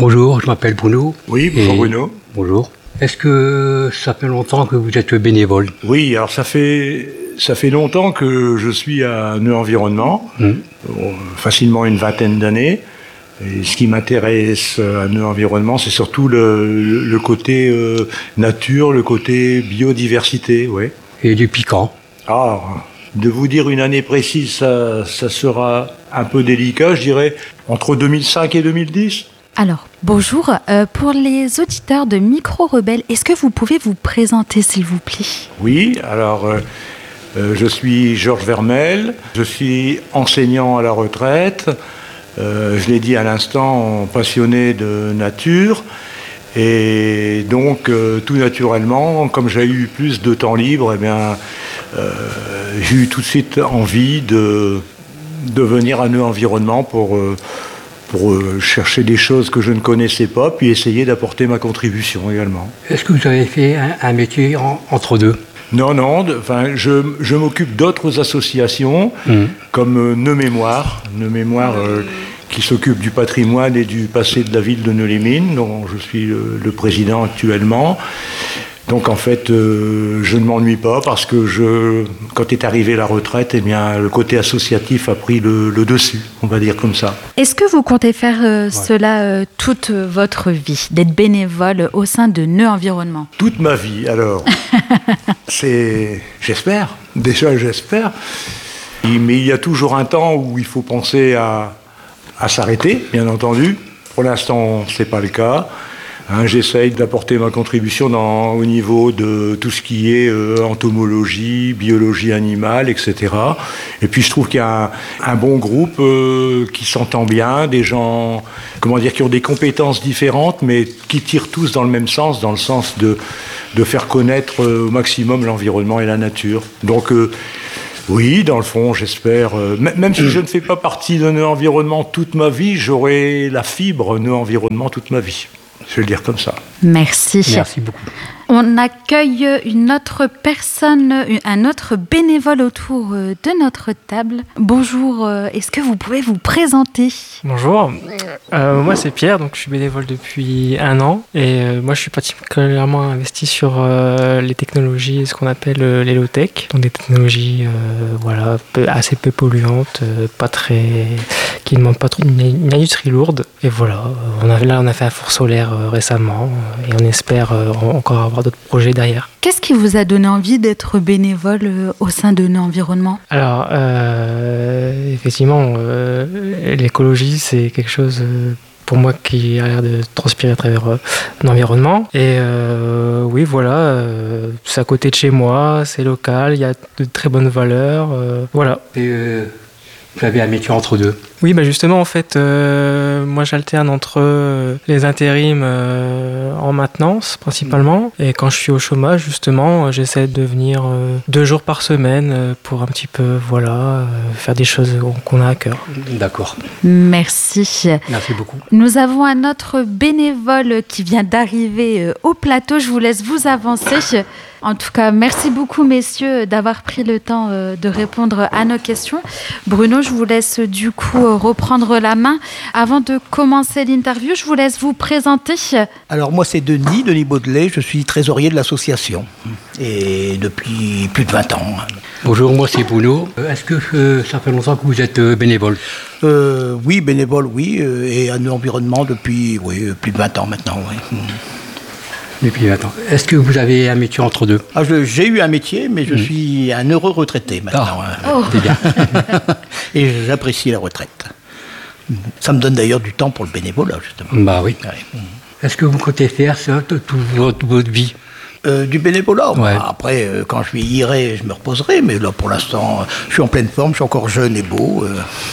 Bonjour, je m'appelle Bruno. Oui, bonjour Bruno. Bonjour. Est-ce que ça fait longtemps que vous êtes bénévole? Oui, alors ça fait longtemps que je suis à Nœud Environnement, facilement une vingtaine d'années. Et ce qui m'intéresse à Nœud Environnement, c'est surtout le côté nature, le côté biodiversité, ouais. Et du piquant? De vous dire une année précise, ça sera un peu délicat, je dirais, entre 2005 et 2010. Alors, bonjour. Pour les auditeurs de Micro Rebelle, est-ce que vous pouvez vous présenter, s'il vous plaît? Oui, alors je suis Georges Vermel, je suis enseignant à la retraite, je l'ai dit à l'instant, passionné de nature. Et donc, tout naturellement, comme j'ai eu plus de temps libre, j'ai eu tout de suite envie de venir à Nœud Environnement pour chercher des choses que je ne connaissais pas, puis essayer d'apporter ma contribution également. Est-ce que vous avez fait un métier entre deux? Non, je m'occupe d'autres associations, comme Nœud Mémoire, qui s'occupe du patrimoine et du passé de la ville de Nœud-les-Mines, dont je suis le président actuellement. Donc en fait, je ne m'ennuie pas parce que quand est arrivée la retraite, le côté associatif a pris le dessus, on va dire comme ça. Est-ce que vous comptez faire cela toute votre vie, d'être bénévole au sein de Nœud Environnement? Toute ma vie, alors. J'espère. Déjà, j'espère. Mais il y a toujours un temps où il faut penser à s'arrêter, bien entendu. Pour l'instant, ce n'est pas le cas. J'essaye d'apporter ma contribution au niveau de tout ce qui est entomologie, biologie animale, etc. Et puis je trouve qu'il y a un bon groupe qui s'entend bien, des gens, qui ont des compétences différentes, mais qui tirent tous dans le même sens, dans le sens de faire connaître au maximum l'environnement et la nature. Donc oui, dans le fond, j'espère, même si je ne fais pas partie de Nœud Environnement toute ma vie, j'aurai la fibre Nœud Environnement toute ma vie. Je vais le dire comme ça. Merci. Merci beaucoup. On accueille une autre personne, un autre bénévole autour de notre table. Bonjour, est-ce que vous pouvez vous présenter? Bonjour, moi c'est Pierre, donc je suis bénévole depuis 1 an et moi je suis particulièrement investi sur les technologies, ce qu'on appelle les low-tech, donc des technologies assez peu polluantes, qui ne demandent pas trop une industrie lourde. Et voilà, on a fait un four solaire récemment et on espère encore avoir d'autres projets derrière. Qu'est-ce qui vous a donné envie d'être bénévole au sein de Nœud Environnement? Alors, effectivement, l'écologie, c'est quelque chose pour moi qui a l'air de transpirer à travers l'environnement. Et oui, voilà, c'est à côté de chez moi, c'est local, il y a de très bonnes valeurs. Voilà. Et vous avez un métier entre deux? Oui, justement, en fait, moi j'alterne entre les intérims en maintenance principalement, et quand je suis au chômage, justement, j'essaie de venir 2 jours par semaine pour un petit peu, faire des choses qu'on a à cœur. D'accord. Merci. Merci beaucoup. Nous avons un autre bénévole qui vient d'arriver au plateau. Je vous laisse vous avancer. En tout cas, merci beaucoup, messieurs, d'avoir pris le temps de répondre à nos questions. Bruno, je vous laisse du coup reprendre la main. Avant de commencer l'interview, je vous laisse vous présenter. Alors moi, c'est Denis Baudelet, je suis trésorier de l'association, et depuis plus de 20 ans. Bonjour, moi c'est Bruno. Est-ce que ça fait longtemps que vous êtes bénévole? Oui, bénévole, oui, et à Nœud Environnement depuis plus de 20 ans maintenant, oui. Depuis 20 ans. Est-ce que vous avez un métier entre deux? J'ai eu un métier, mais je suis un heureux retraité maintenant. C'est bien. Et j'apprécie la retraite. Ça me donne d'ailleurs du temps pour le bénévolat, justement. Bah oui. Ouais. Est-ce que vous comptez faire ça toute votre vie? Du bénévolat. Ouais. Après, quand je irai, je me reposerai, mais là, pour l'instant, je suis en pleine forme, je suis encore jeune et beau.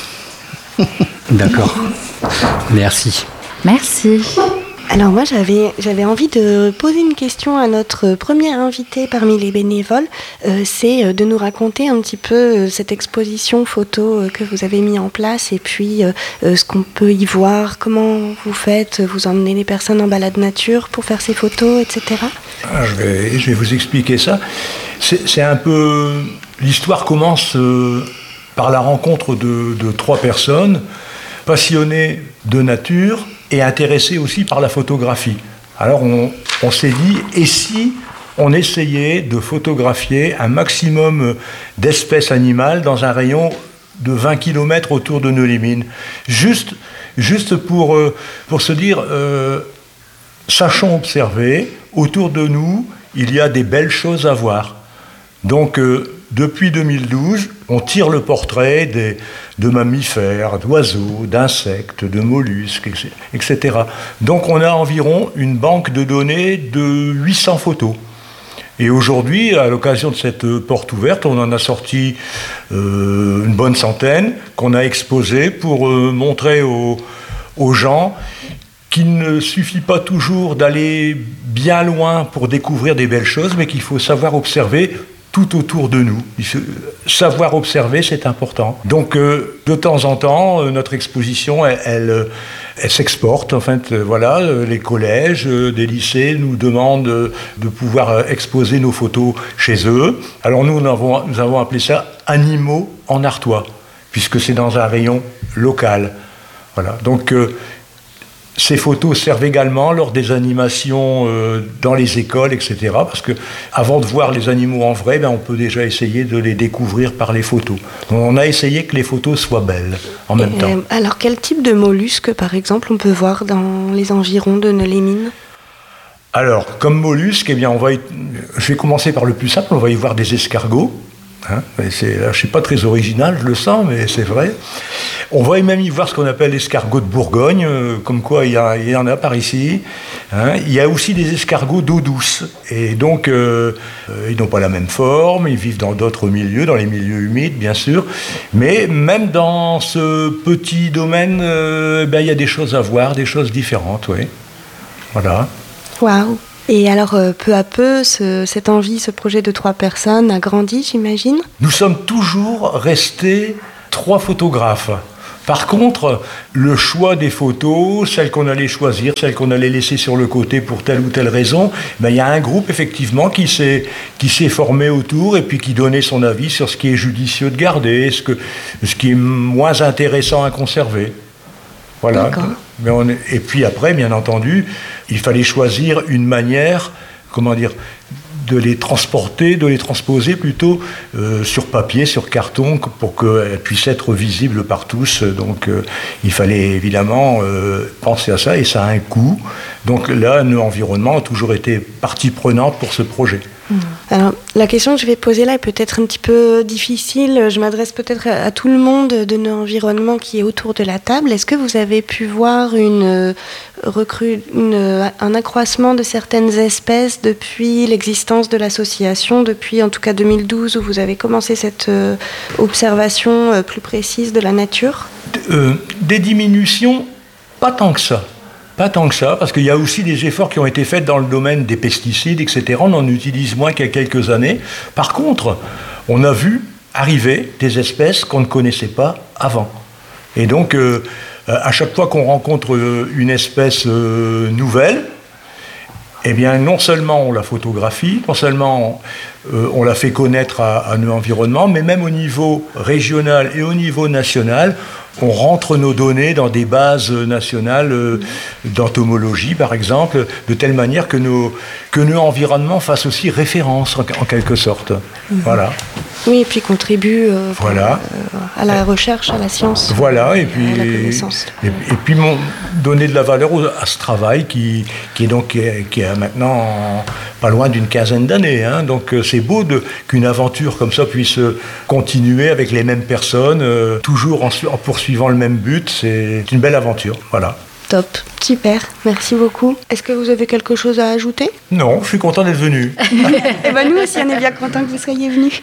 D'accord. Merci. Merci. Alors moi j'avais envie de poser une question à notre premier invité parmi les bénévoles, c'est de nous raconter un petit peu cette exposition photo que vous avez mis en place et puis ce qu'on peut y voir, comment vous faites, vous emmenez les personnes en balade nature pour faire ces photos, etc. Je vais vous expliquer ça. C'est un peu... L'histoire commence par la rencontre de 3 personnes passionnées de nature, et intéressé aussi par la photographie. Alors on s'est dit, et si on essayait de photographier un maximum d'espèces animales dans un rayon de 20 km autour de Nœux-les-Mines, juste pour se dire, sachons observer, autour de nous, il y a des belles choses à voir. Donc, depuis 2012, on tire le portrait de mammifères, d'oiseaux, d'insectes, de mollusques, etc. Donc, on a environ une banque de données de 800 photos. Et aujourd'hui, à l'occasion de cette porte ouverte, on en a sorti une bonne centaine qu'on a exposées pour montrer aux gens qu'il ne suffit pas toujours d'aller bien loin pour découvrir des belles choses, mais qu'il faut savoir observer tout autour de nous. Savoir observer, c'est important. Donc, de temps en temps, notre exposition, elle s'exporte. En fait, voilà, les collèges, des lycées nous demandent de pouvoir exposer nos photos chez eux. Alors, nous avons appelé ça « Animaux en Artois », puisque c'est dans un rayon local. Voilà. Donc, ces photos servent également lors des animations dans les écoles, etc. Parce que avant de voir les animaux en vrai, on peut déjà essayer de les découvrir par les photos. Donc, on a essayé que les photos soient belles en même temps. Alors, quel type de mollusques, par exemple, on peut voir dans les environs de Nœux-les-Mines ? Alors, comme mollusques, je vais commencer par le plus simple. On va y voir des escargots. Là, je ne suis pas très original, je le sens, mais c'est vrai. On va même y voir ce qu'on appelle l'escargot de Bourgogne, comme quoi il y en a par ici. Il y a aussi des escargots d'eau douce. Et donc, ils n'ont pas la même forme, ils vivent dans d'autres milieux, dans les milieux humides, bien sûr. Mais même dans ce petit domaine, il y a des choses à voir, des choses différentes, oui. Voilà. Waouh! Et alors, peu à peu, cette envie, ce projet de 3 personnes a grandi, j'imagine ? Nous sommes toujours restés 3 photographes. Par contre, le choix des photos, celles qu'on allait choisir, celles qu'on allait laisser sur le côté pour telle ou telle raison, il y a un groupe effectivement qui s'est formé autour et puis qui donnait son avis sur ce qui est judicieux de garder, ce qui est moins intéressant à conserver. Voilà. Et puis après, bien entendu, il fallait choisir une manière, de les transporter, de les transposer plutôt sur papier, sur carton, pour qu'elles puissent être visibles par tous. Donc il fallait évidemment penser à ça, et ça a un coût. Donc là, l'environnement a toujours été partie prenante pour ce projet. Alors, la question que je vais poser là est peut-être un petit peu difficile. Je m'adresse peut-être à tout le monde de l'environnement qui est autour de la table. Est-ce que vous avez pu voir un accroissement de certaines espèces depuis l'existence de l'association, depuis en tout cas 2012 où vous avez commencé cette observation plus précise de la nature ? Des diminutions, pas tant que ça. Pas tant que ça, parce qu'il y a aussi des efforts qui ont été faits dans le domaine des pesticides, etc. On en utilise moins qu'il y a quelques années. Par contre, on a vu arriver des espèces qu'on ne connaissait pas avant. Et donc, à chaque fois qu'on rencontre une espèce nouvelle, eh bien, non seulement on la photographie, non seulement on la fait connaître à nos environnements, mais même au niveau régional et au niveau national, on rentre nos données dans des bases nationales d'entomologie, par exemple, de telle manière que nos environnements fassent aussi référence, en quelque sorte. Voilà. Oui, et puis contribue à la recherche, à la science, voilà, et puis, à la connaissance. Et puis donner de la valeur à ce travail qui a maintenant pas loin d'une quinzaine d'années. Donc c'est beau qu'une aventure comme ça puisse continuer avec les mêmes personnes, toujours en poursuivant le même but. C'est une belle aventure. Voilà. Top, super, merci beaucoup. Est-ce que vous avez quelque chose à ajouter ? Non, je suis content d'être venu. Eh bien, nous aussi, on est bien contents que vous soyez venus.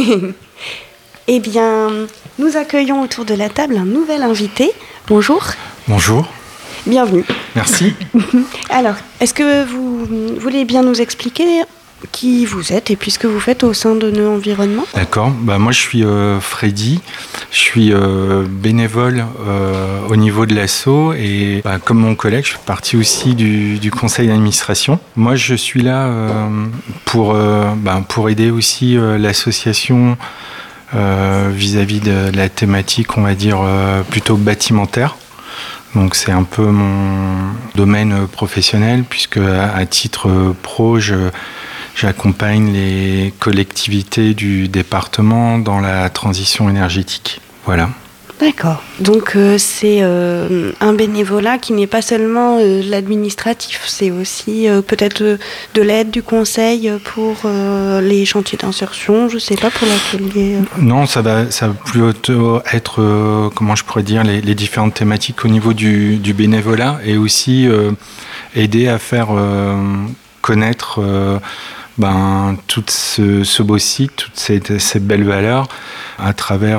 Eh bien, nous accueillons autour de la table un nouvel invité. Bonjour. Bonjour. Bienvenue. Merci. Alors, est-ce que vous voulez bien nous expliquer qui vous êtes et puis ce que vous faites au sein de Nœux Environnement ? D'accord. Moi, je suis Freddy. Je suis bénévole au niveau de l'asso et comme mon collègue, je fais partie aussi du conseil d'administration. Moi, je suis là pour aider aussi l'association vis-à-vis de la thématique, on va dire, plutôt bâtimentaire. Donc c'est un peu mon domaine professionnel, puisque à titre pro, j'accompagne les collectivités du département dans la transition énergétique. Voilà. D'accord. Donc c'est un bénévolat qui n'est pas seulement l'administratif, c'est aussi peut-être de l'aide, du conseil pour les chantiers d'insertion, je ne sais pas, pour l'atelier. Non, ça va plutôt être, comment je pourrais dire, les différentes thématiques au niveau du bénévolat, et aussi aider à faire connaître tout ce beau site, toutes ces belles valeurs à travers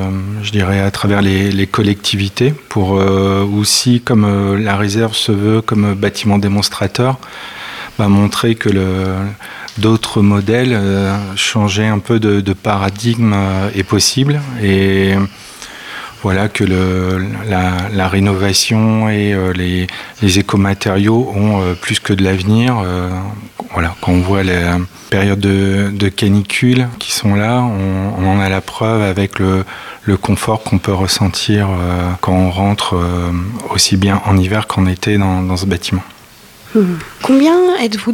les collectivités, pour aussi, comme la réserve se veut comme bâtiment démonstrateur, montrer que d'autres modèles, changer un peu de paradigme est possible, et voilà, que la rénovation et les écomatériaux ont plus que de l'avenir. Voilà, quand on voit les périodes de canicule qui sont là, on en a la preuve avec le confort qu'on peut ressentir quand on rentre aussi bien en hiver qu'en été dans ce bâtiment. Combien êtes-vous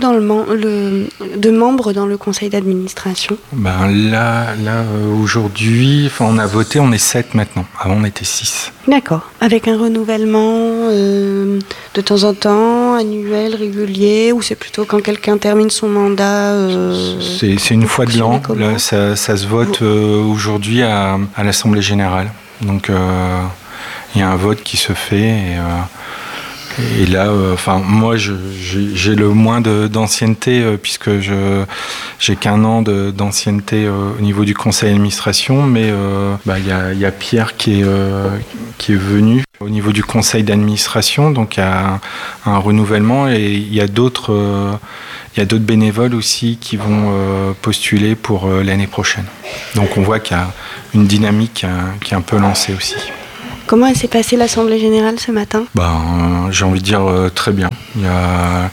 de membres dans le conseil d'administration ? Là aujourd'hui, on a voté, on est 7 maintenant. Avant, on était 6. D'accord. Avec un renouvellement de temps en temps, annuel, régulier, ou c'est plutôt quand quelqu'un termine son mandat C'est une fois de l'an. Là, ça se vote aujourd'hui à l'Assemblée générale. Donc, il y a un vote qui se fait. Et là, moi, j'ai le moins d'ancienneté, puisque j'ai qu'un an d'ancienneté au niveau du conseil d'administration, mais il y a Pierre qui est venu au niveau du conseil d'administration, donc il y a un renouvellement, et il y a d'autres bénévoles aussi qui vont postuler pour l'année prochaine. Donc on voit qu'il y a une dynamique qui est un peu lancée aussi. Comment s'est passée l'Assemblée générale ce matin ? J'ai envie de dire très bien. Il y a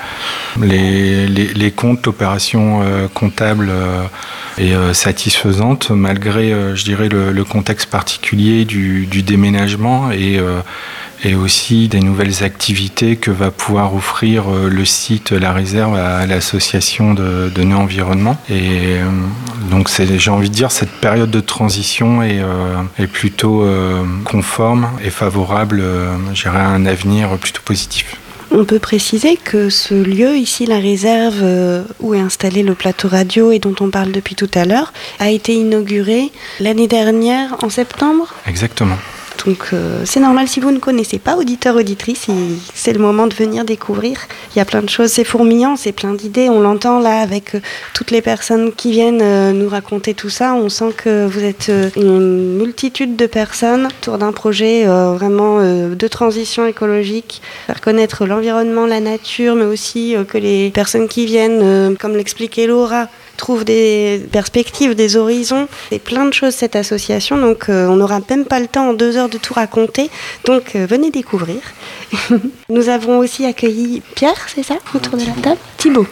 les comptes, l'opération comptable est satisfaisante, malgré, je dirais, le contexte particulier du déménagement et aussi des nouvelles activités que va pouvoir offrir le site La Réserve à l'association de nœuds environnement. Et donc j'ai envie de dire, cette période de transition est plutôt conforme et favorable, je dirais, à un avenir plutôt positif. On peut préciser que ce lieu ici, La Réserve, où est installé le plateau radio et dont on parle depuis tout à l'heure, a été inauguré l'année dernière en septembre ? Exactement. Donc c'est normal, si vous ne connaissez pas, auditeurs, auditrices, c'est le moment de venir découvrir. Il y a plein de choses, c'est fourmillant, c'est plein d'idées. On l'entend là avec toutes les personnes qui viennent nous raconter tout ça. On sent que vous êtes une multitude de personnes autour d'un projet vraiment de transition écologique, faire connaître l'environnement, la nature, mais aussi que les personnes qui viennent, comme l'expliquait Laura, trouvent des perspectives, des horizons. C'est plein de choses, cette association, donc on n'aura même pas le temps en 2 heures de tout raconter, donc venez découvrir. Nous avons aussi accueilli Pierre, c'est ça, autour de la table ? Thibaut.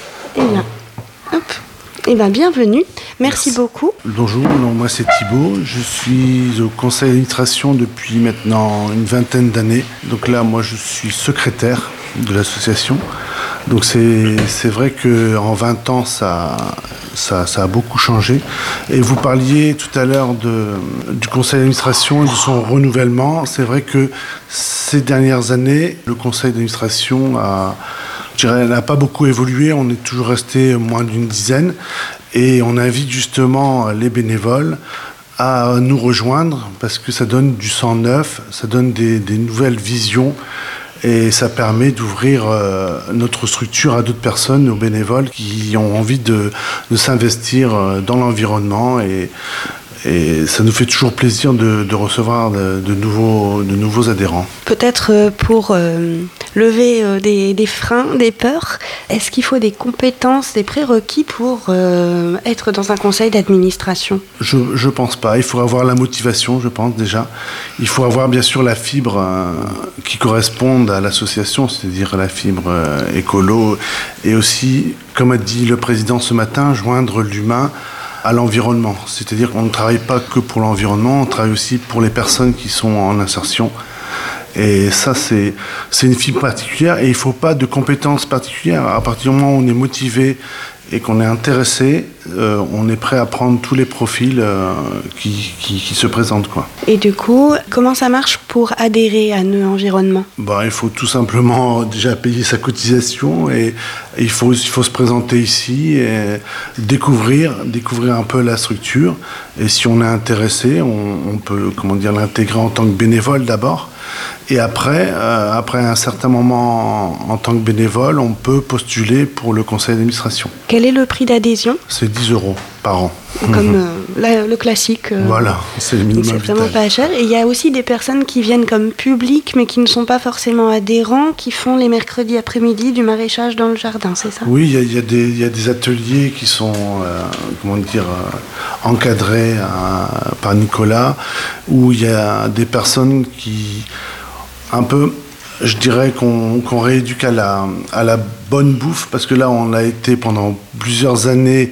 Bienvenue, merci beaucoup. Bonjour, moi c'est Thibaut, je suis au conseil d'administration depuis maintenant une 20aine d'années. Donc là, moi je suis secrétaire de l'association. Donc c'est vrai qu'en 20 ans, ça a beaucoup changé. Et vous parliez tout à l'heure du conseil d'administration et de son renouvellement. C'est vrai que ces dernières années, le conseil d'administration n'a pas beaucoup évolué. On est toujours resté moins d'une dizaine. Et on invite justement les bénévoles à nous rejoindre parce que ça donne du sang neuf, ça donne des nouvelles visions. Et ça permet d'ouvrir notre structure à d'autres personnes, aux bénévoles qui ont envie de s'investir dans l'environnement. Et ça nous fait toujours plaisir de recevoir de nouveaux adhérents. Peut-être pour lever des freins, des peurs, est-ce qu'il faut des compétences, des prérequis pour être dans un conseil d'administration ? Je pense pas. Il faut avoir la motivation, je pense déjà. Il faut avoir bien sûr la fibre qui corresponde à l'association, c'est-à-dire la fibre écolo. Et aussi, comme a dit le président ce matin, joindre l'humain à l'environnement. C'est-à-dire qu'on ne travaille pas que pour l'environnement, on travaille aussi pour les personnes qui sont en insertion. Et ça, c'est une fibre particulière et il ne faut pas de compétences particulières. À partir du moment où on est motivé et qu'on est intéressé, on est prêt à prendre tous les profils qui se présentent, quoi. Et du coup, comment ça marche pour adhérer à Nœud Environnement ? Il faut tout simplement déjà payer sa cotisation et il faut se présenter ici et découvrir un peu la structure. Et si on est intéressé, on peut l'intégrer en tant que bénévole d'abord. Et après un certain moment en tant que bénévole, on peut postuler pour le conseil d'administration. Quel est le prix d'adhésion ? C'est 10 € par an. Comme le classique. Voilà, c'est le minimum c'est vital. vraiment pas cher. Et il y a aussi des personnes qui viennent comme public, mais qui ne sont pas forcément adhérents, qui font les mercredis après-midi du maraîchage dans le jardin, c'est ça ? Oui, il y a des ateliers qui sont encadrés par Nicolas, où il y a des personnes qui, un peu, je dirais qu'on rééduque à la bonne bouffe, parce que là, on a été pendant plusieurs années,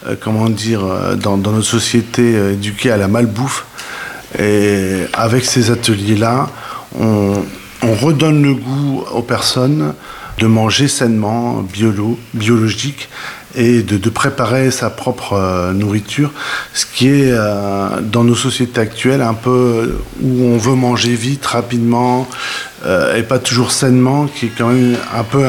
dans notre société, éduqués à la malbouffe. Et avec ces ateliers-là, on redonne le goût aux personnes de manger sainement, biologique, et de préparer sa propre nourriture, ce qui est dans nos sociétés actuelles un peu où on veut manger vite, rapidement, et pas toujours sainement, qui est quand même un peu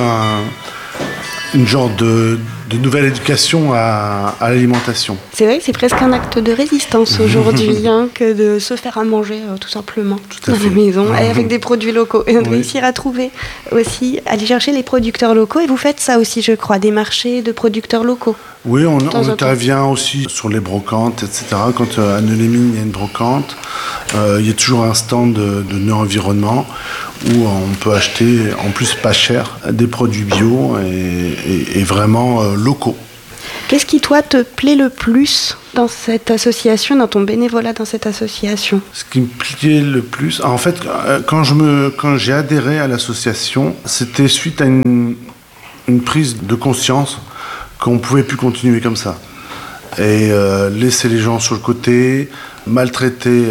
une genre de nouvelle éducation à l'alimentation. C'est vrai que c'est presque un acte de résistance aujourd'hui, que de se faire à manger tout simplement dans la maison, et avec des produits locaux. Et de réussir à trouver aussi, aller chercher les producteurs locaux. Et vous faites ça aussi, je crois, des marchés de producteurs locaux. Oui, on intervient aussi sur les brocantes, etc. Quand à Nœud-les-Mines, il y a une brocante, il y a toujours un stand de Nœud Environnement où on peut acheter, en plus pas cher, des produits bio et vraiment locaux. Quand qui, toi, te plaît le plus dans cette association, dans ton bénévolat dans cette association ? Ce qui me plaît le plus, en fait, quand j'ai adhéré à l'association, c'était suite à une prise de conscience qu'on ne pouvait plus continuer comme ça. Et laisser les gens sur le côté, maltraiter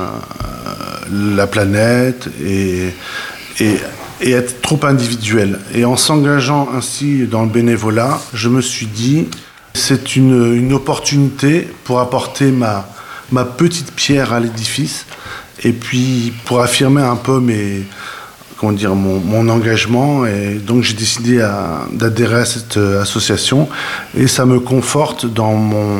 la planète et être trop individuel. Et en s'engageant ainsi dans le bénévolat, je me suis dit, c'est une opportunité pour apporter ma petite pierre à l'édifice et puis pour affirmer un peu mon engagement. Et donc j'ai décidé d'adhérer à cette association et ça me conforte dans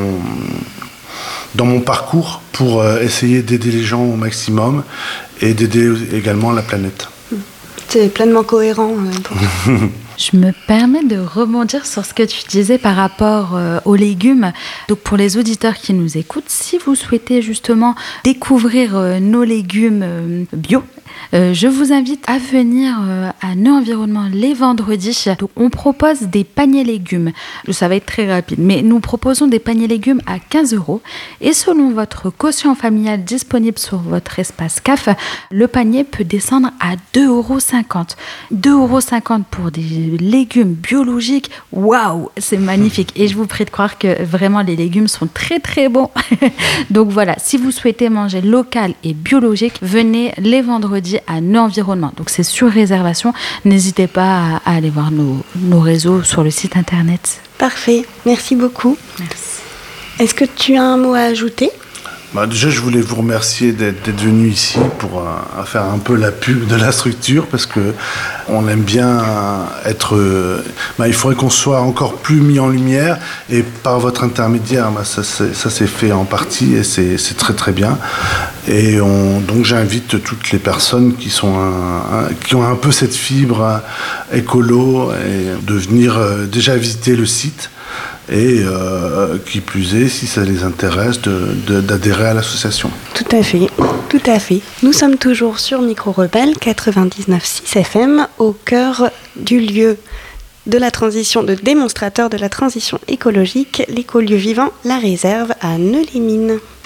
mon parcours pour essayer d'aider les gens au maximum et d'aider également la planète. C'est pleinement cohérent. Je me permets de rebondir sur ce que tu disais par rapport aux légumes. Donc pour les auditeurs qui nous écoutent, si vous souhaitez justement découvrir nos légumes bio, je vous invite à venir à Nœud Environnement les vendredis. Donc, on propose des paniers légumes. Ça va être très rapide, mais nous proposons des paniers légumes à 15 €. Et selon votre quotient familial disponible sur votre espace CAF, le panier peut descendre à 2,50 €. 2,50 € pour des légumes biologiques. Waouh, c'est magnifique. Et je vous prie de croire que vraiment les légumes sont très très bons. Donc voilà, si vous souhaitez manger local et biologique, venez les vendredis à Nœud Environnement. Donc c'est sur réservation. N'hésitez pas à aller voir nos réseaux sur le site internet. Parfait, merci beaucoup. Merci. Est-ce que tu as un mot à ajouter ? Déjà, je voulais vous remercier d'être venu ici pour faire un peu la pub de la structure parce que on aime bien être. Il faudrait qu'on soit encore plus mis en lumière et par votre intermédiaire, ça s'est fait en partie et c'est très très bien. Et donc j'invite toutes les personnes qui ont un peu cette fibre écolo et de venir déjà visiter le site. Et qui plus est, si ça les intéresse, d'adhérer à l'association. Tout à fait, tout à fait. Nous sommes toujours sur Micro Rebelle 99.6 FM, au cœur du lieu de la transition, de démonstrateur de la transition écologique, l'écolieu vivant La Réserve à Nœud-les-Mines.